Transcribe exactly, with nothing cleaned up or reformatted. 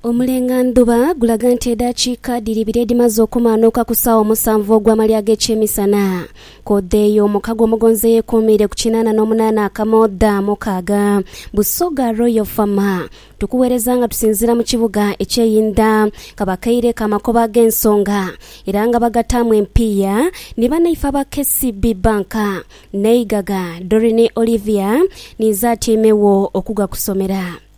Omulenganduba gulaga nti eddakiika ddiri dimaze okumaanuka ku ssaawa musanvu ogw'amalya g'ekyemisana. Koddeeyo omukago omugonze yeekuumire ku kinaana n'omunaana akamooda mukaaga Busoga Royal Farm. Tukuweereza nga tusinzira mu kibuga ekyeyinda kabakaire kamakoba g'ensonga era nga bagatamu empiya ne bannaife aba K C B Bank Neigaga Dorine Olivia niza tiimewo okuga kusomera.